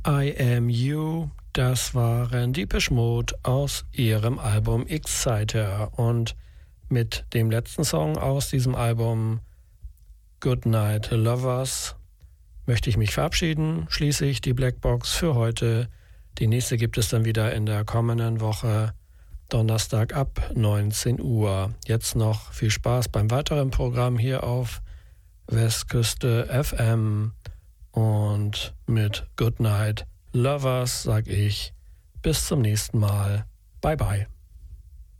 I Am You, das waren Depeche Mode aus ihrem Album Exciter. Und mit dem letzten Song aus diesem Album, Goodnight Lovers, möchte ich mich verabschieden. Schließe ich die Blackbox für heute. Die nächste gibt es dann wieder in der kommenden Woche, Donnerstag ab 19 Uhr. Jetzt noch viel Spaß beim weiteren Programm hier auf Westküste FM. Und mit Goodnight Lovers sage ich bis zum nächsten Mal. Bye bye.